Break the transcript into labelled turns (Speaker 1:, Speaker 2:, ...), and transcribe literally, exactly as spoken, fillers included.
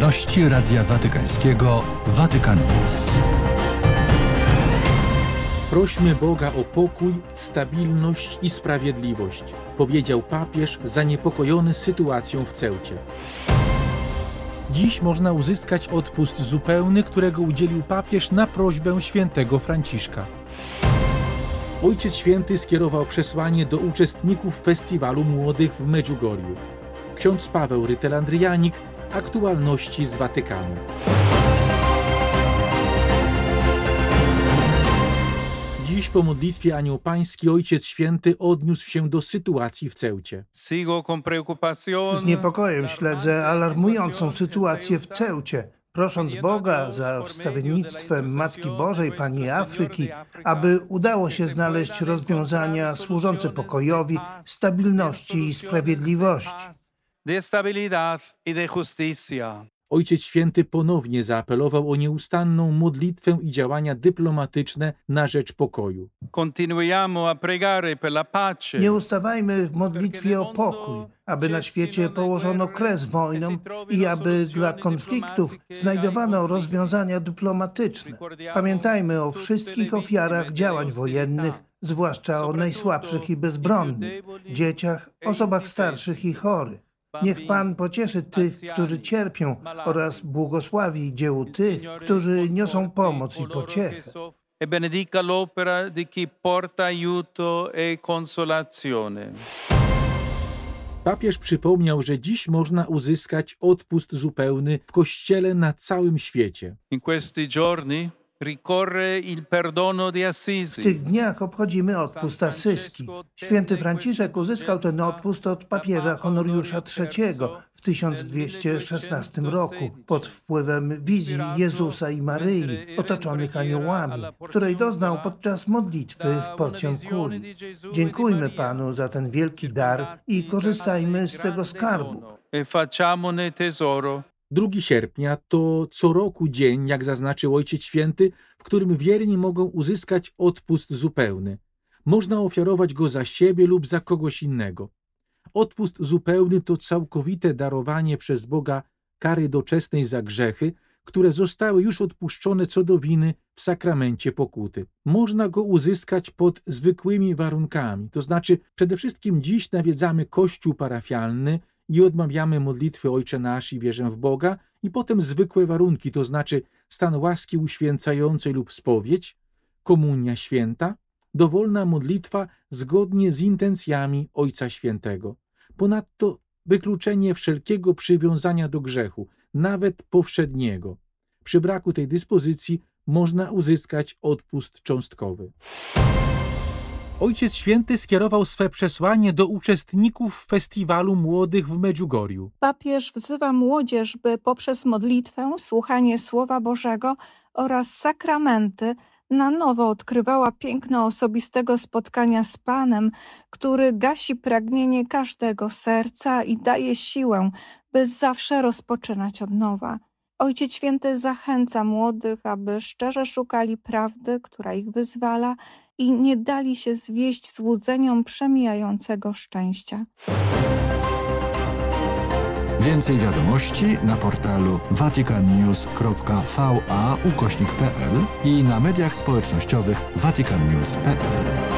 Speaker 1: Aktualności Radia Watykańskiego Vatican News.
Speaker 2: Prośmy Boga o pokój, stabilność i sprawiedliwość, powiedział papież zaniepokojony sytuacją w Ceucie. Dziś można uzyskać odpust zupełny, którego udzielił papież na prośbę świętego Franciszka. Ojciec Święty skierował przesłanie do uczestników Festiwalu Młodych w Medjugorju. Ksiądz Paweł Rytel-Andrijanik, aktualności z Watykanu. Dziś po modlitwie Anioł Pański Ojciec Święty odniósł się do sytuacji w Ceucie.
Speaker 3: Z niepokojem śledzę alarmującą sytuację w Ceucie, prosząc Boga za wstawiennictwem Matki Bożej, Pani Afryki, aby udało się znaleźć rozwiązania służące pokojowi, stabilności i sprawiedliwości.
Speaker 2: Ojciec Święty ponownie zaapelował o nieustanną modlitwę i działania dyplomatyczne na rzecz pokoju.
Speaker 3: Nie ustawajmy w modlitwie o pokój, aby na świecie położono kres wojnom i aby dla konfliktów znajdowano rozwiązania dyplomatyczne. Pamiętajmy o wszystkich ofiarach działań wojennych, zwłaszcza o najsłabszych i bezbronnych, dzieciach, osobach starszych i chorych. Niech Pan pocieszy tych, którzy cierpią, oraz błogosławi dziełu tych, którzy niosą pomoc i pociechę.
Speaker 4: E benedica l'opera di chi porta aiuto e consolazione.
Speaker 2: Papież przypomniał, że dziś można uzyskać odpust zupełny w Kościele na całym świecie.
Speaker 4: In questi giorni ricorre il perdono di Assisi.
Speaker 3: W tych dniach obchodzimy odpust asyski. Święty Franciszek uzyskał ten odpust od papieża Honoriusza trzeciego w tysiąc dwieście szesnastym roku pod wpływem wizji Jezusa i Maryi otoczonych aniołami, której doznał podczas modlitwy w Porcją Kuli. Dziękujmy Panu za ten wielki dar i korzystajmy z tego skarbu.
Speaker 4: E facciamone tesoro.
Speaker 2: drugiego sierpnia to co roku dzień, jak zaznaczył Ojciec Święty, w którym wierni mogą uzyskać odpust zupełny. Można ofiarować go za siebie lub za kogoś innego. Odpust zupełny to całkowite darowanie przez Boga kary doczesnej za grzechy, które zostały już odpuszczone co do winy w sakramencie pokuty. Można go uzyskać pod zwykłymi warunkami, to znaczy przede wszystkim dziś nawiedzamy kościół parafialny i odmawiamy modlitwy Ojcze Nasz i wierzę w Boga, i potem zwykłe warunki, to znaczy stan łaski uświęcającej lub spowiedź, komunia święta, dowolna modlitwa zgodnie z intencjami Ojca Świętego. Ponadto wykluczenie wszelkiego przywiązania do grzechu, nawet powszedniego. Przy braku tej dyspozycji można uzyskać odpust cząstkowy. Ojciec Święty skierował swe przesłanie do uczestników Festiwalu Młodych w Medjugorju.
Speaker 5: Papież wzywa młodzież, by poprzez modlitwę, słuchanie Słowa Bożego oraz sakramenty na nowo odkrywała piękno osobistego spotkania z Panem, który gasi pragnienie każdego serca i daje siłę, by zawsze rozpoczynać od nowa. Ojciec Święty zachęca młodych, aby szczerze szukali prawdy, która ich wyzwala, i nie dali się zwieść złudzeniom przemijającego szczęścia.
Speaker 1: Więcej wiadomości na portalu vaticannews kropka va ukośnik pe el i na mediach społecznościowych vaticannews kropka pe el.